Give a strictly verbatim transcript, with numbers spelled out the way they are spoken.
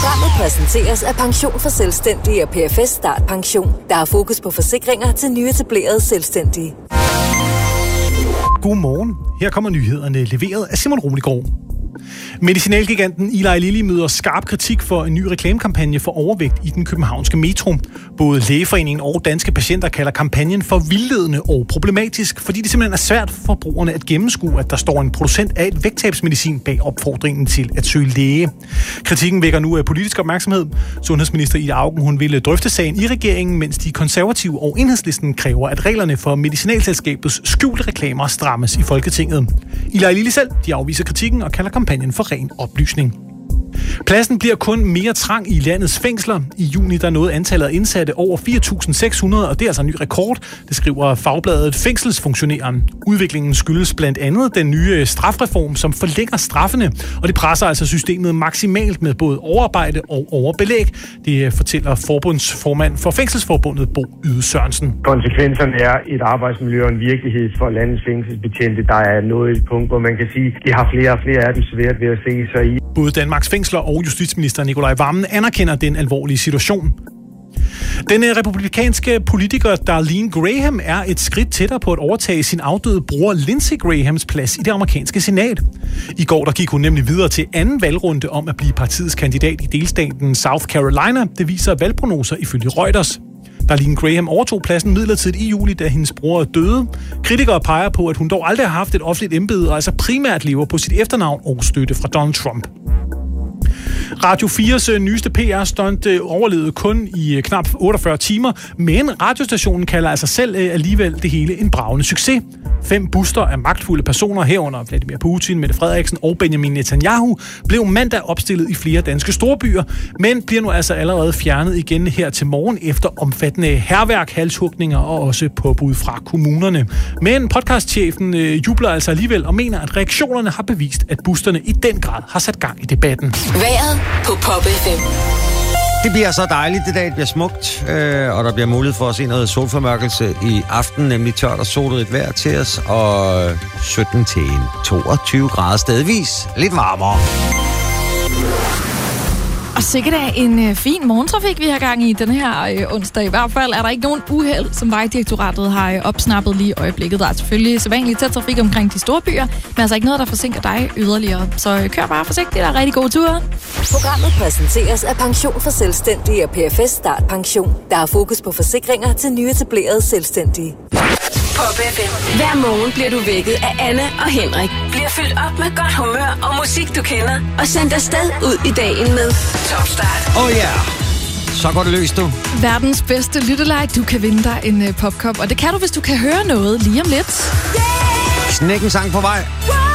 Programmet præsenteres af Pension for Selvstændige og P F S Start Pension, der har fokus på forsikringer til nyetablerede selvstændige. Godmorgen. Her kommer nyhederne leveret af Simon Roligård. Medicinalgiganten Eli Lilly møder skarp kritik for en ny reklamekampagne for overvægt i den københavnske metro. Både Lægeforeningen og Danske Patienter kalder kampagnen for vildledende og problematisk, fordi det simpelthen er svært for forbrugerne at gennemskue, at der står en producent af et vægttabsmedicin bag opfordringen til at søge læge. Kritikken vækker nu af politisk opmærksomhed. Sundhedsminister Ida Auken hun ville drøfte sagen i regeringen, mens de konservative og Enhedslisten kræver, at reglerne for medicinalselskabets skjulte reklamer strammes i Folketinget. Eli Lilly selv de afviser kritikken og kalder kampagnen for ren oplysning. Pladsen bliver kun mere trang i landets fængsler. I juni der nåede antallet af indsatte over fire tusind seks hundrede, og det er altså en ny rekord, det skriver fagbladet Fængselsfunktionæren. Udviklingen skyldes blandt andet den nye strafreform, som forlænger straffene, og det presser altså systemet maksimalt med både overarbejde og overbelæg. Det fortæller forbundsformand for Fængselsforbundet, Bo Yde Sørensen. Konsekvenserne er et arbejdsmiljø og en virkelighed for landets fængselsbetjente. Der er nået et punkt, hvor man kan sige, at de har flere og flere af dem svært ved at se sig i. Både Danmarks Fængsler og justitsminister Nikolaj Wammen anerkender den alvorlige situation. Den republikanske politiker Darlene Graham er et skridt tættere på at overtage sin afdøde bror Lindsey Grahams plads i det amerikanske senat. I går der gik hun nemlig videre til anden valgrunde om at blive partiets kandidat i delstaten South Carolina. Det viser valgprognoser ifølge Reuters. Darlene Graham overtog pladsen midlertidigt i juli, da hendes bror døde. Kritikere peger på, at hun dog aldrig har haft et offentligt embede, og altså primært lever på sit efternavn og støtte fra Donald Trump. Radio fires nyeste P R-stunt overlevede kun i knap otteogfyrre timer, men radiostationen kalder altså selv alligevel det hele en bragende succes. Fem buster af magtfulde personer herunder Vladimir Putin, Mette Frederiksen og Benjamin Netanyahu blev mandag opstillet i flere danske storbyer, men bliver nu altså allerede fjernet igen her til morgen efter omfattende hærværk, halshugninger og også påbud fra kommunerne. Men podcastchefen jubler altså alligevel og mener, at reaktionerne har bevist, at busterne i den grad har sat gang i debatten. Vejret på Pop F M. Det bliver så dejligt, det dag det bliver smukt, øh, og der bliver mulighed for at se noget solformørkelse i aften, nemlig tørt og solet et vejr til os, og sytten til toogtyve grader stedvis. Lidt varmere. Og sikkert er en øh, fin morgentrafik, vi har gang i den her øh, onsdag. I hvert fald er der ikke nogen uheld, som Vejdirektoratet har øh, opsnappet lige i øjeblikket. Der er selvfølgelig sædvanligt tæt trafik omkring de store byer, men altså ikke noget, der forsinker dig yderligere. Så øh, kør bare forsigtigt og rigtig god tur. Programmet præsenteres af Pension for Selvstændige og P F S Start Pension, der har fokus på forsikringer til nyetablerede selvstændige. Pop F M. Hver morgen bliver du vækket af Anne og Henrik. Bliver fyldt op med godt humør og musik, du kender. Og sendt afsted ud i dagen med Top Start. Oh ja, yeah. Så går det løs, du. Verdens bedste lytteleg. Du kan vinde dig en uh, popkop, og det kan du, hvis du kan høre noget lige om lidt. Yeah! Snækken sang på vej.